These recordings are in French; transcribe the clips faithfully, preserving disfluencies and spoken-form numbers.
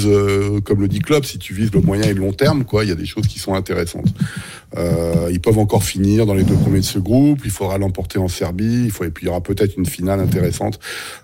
vises, euh, comme le dit Klopp, si tu vises le moyen et le long terme, quoi, il y a des choses qui sont intéressantes. Euh, ils peuvent encore finir dans les deux premiers de ce groupe. Il faudra l'emporter en Serbie. Il faut, et puis il y aura peut-être une finale intéressante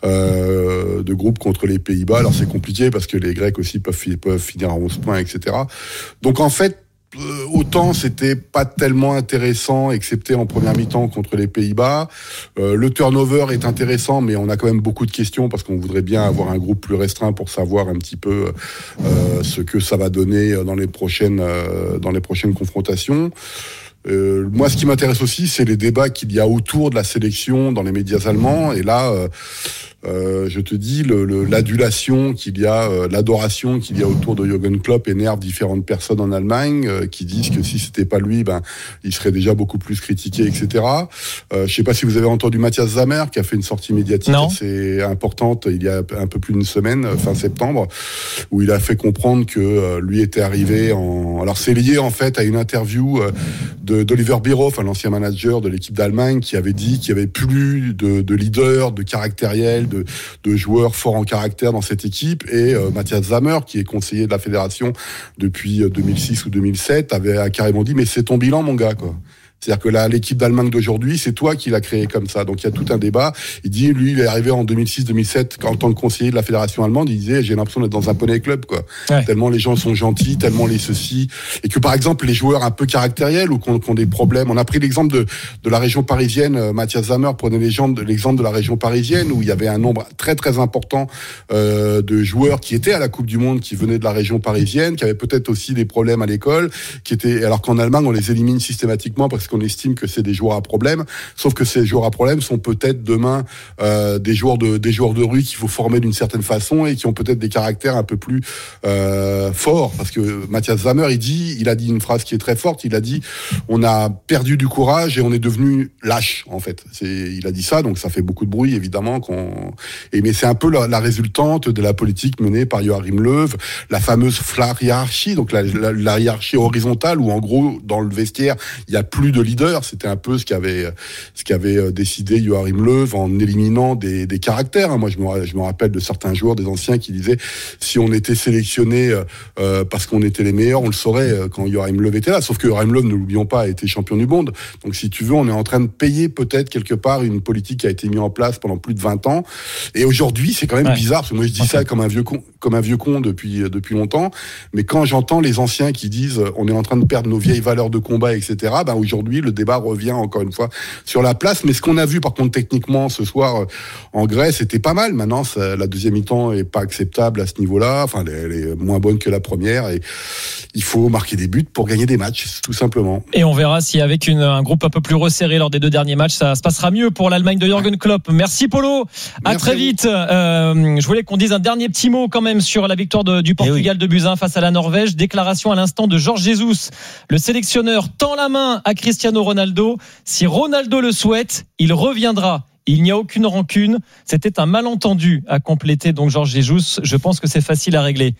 euh, de groupe contre les Pays-Bas. Alors c'est compliqué parce que les Grecs aussi peuvent, peuvent finir à onze points, et cetera. Donc en fait, Euh, autant c'était pas tellement intéressant, excepté en première mi-temps contre les Pays-Bas. Euh, le turnover est intéressant, mais on a quand même beaucoup de questions parce qu'on voudrait bien avoir un groupe plus restreint pour savoir un petit peu euh, ce que ça va donner dans les prochaines euh, dans les prochaines confrontations. Euh, moi, ce qui m'intéresse aussi, c'est les débats qu'il y a autour de la sélection dans les médias allemands. Et là, euh, euh, je te dis, le, le, l'adulation qu'il y a, euh, l'adoration qu'il y a autour de Jürgen Klopp énerve différentes personnes en Allemagne euh, qui disent que si c'était pas lui, ben il serait déjà beaucoup plus critiqué, et cetera. Euh, je sais pas si vous avez entendu Matthias Sammer qui a fait une sortie médiatique non. assez importante il y a un peu plus d'une semaine, fin septembre, où il a fait comprendre que euh, lui était arrivé en. Alors c'est lié en fait à une interview euh, de, d'Oliver Bierhoff, un ancien manager de l'équipe d'Allemagne, qui avait dit qu'il y avait plus de, de leaders, de caractériels, de, de joueurs forts en caractère dans cette équipe. Et euh, Matthias Sammer, qui est conseiller de la fédération depuis deux mille six ou deux mille sept, avait a carrément dit « mais c'est ton bilan, mon gars, quoi ». C'est-à-dire que là, l'équipe d'Allemagne d'aujourd'hui, c'est toi qui l'as créé comme ça. Donc il y a tout un débat. Il dit, lui, il est arrivé en deux mille six deux mille sept en tant que conseiller de la fédération allemande. Il disait, j'ai l'impression d'être dans un poney club, quoi. Ouais. Tellement les gens sont gentils, tellement les ceci, et que par exemple les joueurs un peu caractériels ou qui ont, qui ont des problèmes. On a pris l'exemple de de la région parisienne. Matthias Sammer prenait l'exemple de la région parisienne où il y avait un nombre très très important euh, de joueurs qui étaient à la Coupe du Monde, qui venaient de la région parisienne, qui avaient peut-être aussi des problèmes à l'école, qui étaient alors qu'en Allemagne on les élimine systématiquement parce qu'on estime que c'est des joueurs à problème, sauf que ces joueurs à problème sont peut-être demain euh, des joueurs de des joueurs de rue qu'il faut former d'une certaine façon et qui ont peut-être des caractères un peu plus euh, forts, parce que Matthias Sammer il dit, il a dit une phrase qui est très forte, il a dit on a perdu du courage et on est devenu lâche en fait. C'est, il a dit ça, donc ça fait beaucoup de bruit évidemment qu'on et mais c'est un peu la, la résultante de la politique menée par Joachim Löw, la fameuse flat hiérarchie, donc la, la, la hiérarchie horizontale où en gros dans le vestiaire il y a plus de leaders. C'était un peu ce qu'avait ce qu'avait décidé Joachim Löw en éliminant des, des caractères. Moi, je me, je me rappelle de certains joueurs, des anciens, qui disaient si on était sélectionné euh, parce qu'on était les meilleurs, on le saurait quand Joachim Löw était là. Sauf que Joachim Löw, ne l'oublions pas, a été champion du monde. Donc, si tu veux, on est en train de payer peut-être quelque part une politique qui a été mise en place pendant plus de vingt ans. Et aujourd'hui, c'est quand même ouais. bizarre, parce que moi, je dis okay. ça comme un vieux con, comme un vieux con depuis depuis longtemps. Mais quand j'entends les anciens qui disent on est en train de perdre nos vieilles valeurs de combat, et cetera. Ben aujourd'hui, le débat revient encore une fois sur la place. Mais ce qu'on a vu par contre techniquement ce soir en Grèce, c'était pas mal. Maintenant, ça, la deuxième mi-temps est pas acceptable à ce niveau-là. Enfin, elle est moins bonne que la première. Et il faut marquer des buts pour gagner des matchs, tout simplement. Et on verra si avec une, un groupe un peu plus resserré lors des deux derniers matchs, ça se passera mieux pour l'Allemagne de Jürgen Klopp. Merci Polo. À Merci très à vite. Euh, je voulais qu'on dise un dernier petit mot quand même sur la victoire de, du Portugal oui. de Buts un face à la Norvège. Déclaration à l'instant de Jorge Jesus. Le sélectionneur tend la main à Cristiano Ronaldo. Si Ronaldo le souhaite, il reviendra. Il n'y a aucune rancune. C'était un malentendu, à compléter donc Jorge Jesus. Je pense que c'est facile à régler.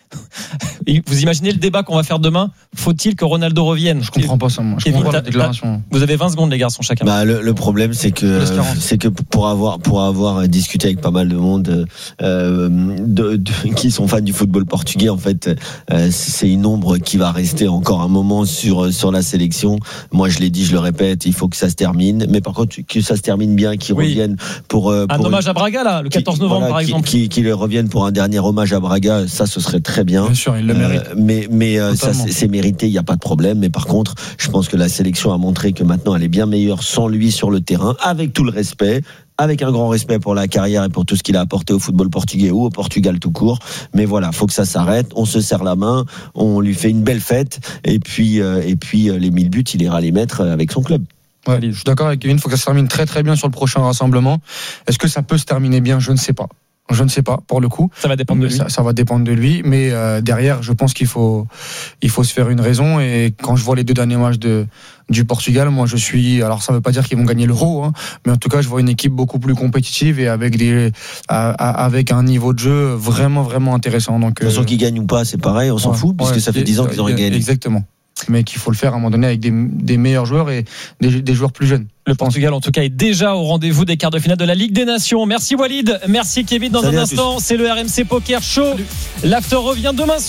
Vous imaginez le débat qu'on va faire demain ? Faut-il que Ronaldo revienne ? Je comprends pas ça, moi. Je Kevin, comprends pas la déclaration. Vous avez vingt secondes, les garçons, chacun. Bah, le, le problème, c'est que, c'est que pour avoir, pour avoir discuté avec pas mal de monde, euh, de, de, qui sont fans du football portugais, en fait, euh, c'est une ombre qui va rester encore un moment sur, sur la sélection. Moi, je l'ai dit, je le répète, il faut que ça se termine. Mais par contre, que ça se termine bien, qu'ils oui. reviennent pour, euh, pour un hommage à Braga, là, le quatorze novembre, voilà, par exemple. Qui, qui, qui reviennent pour un dernier hommage à Braga, ça, ce serait très bien. Bien sûr, il le mérite. Euh, mais, mais, euh, ça, c'est, c'est mérité, il n'y a pas de problème. Mais par contre, je pense que la sélection a montré que maintenant, elle est bien meilleure sans lui sur le terrain, avec tout le respect. Avec un grand respect pour la carrière et pour tout ce qu'il a apporté au football portugais ou au Portugal tout court. Mais voilà, faut que ça s'arrête. On se serre la main, on lui fait une belle fête. Et puis, euh, et puis euh, les mille buts, il ira les mettre avec son club. Ouais, je suis d'accord avec Kevin, il faut que ça se termine très très bien sur le prochain rassemblement. Est-ce que ça peut se terminer bien ? Je ne sais pas. Je ne sais pas, pour le coup. Ça va dépendre de lui. Ça, ça va dépendre de lui, mais euh, derrière, je pense qu'il faut, il faut se faire une raison. Et quand je vois les deux derniers matchs de, du Portugal, moi, je suis. Alors, ça ne veut pas dire qu'ils vont gagner l'Euro, hein, mais en tout cas, je vois une équipe beaucoup plus compétitive et avec des, à, à, avec un niveau de jeu vraiment, vraiment intéressant. Donc, de toute façon, euh, qu'ils gagnent ou pas, c'est pareil, on s'en ouais, fout, puisque ouais, ça fait dix ans qu'ils auraient gagné. Exactement. Mais qu'il faut le faire à un moment donné avec des, des meilleurs joueurs et des, des joueurs plus jeunes. Le Portugal, en tout cas, est déjà au rendez-vous des quarts de finale de la Ligue des Nations. Merci Walid, merci Kevin. Dans Salut un instant, c'est le R M C Poker Show. Salut. L'after revient demain.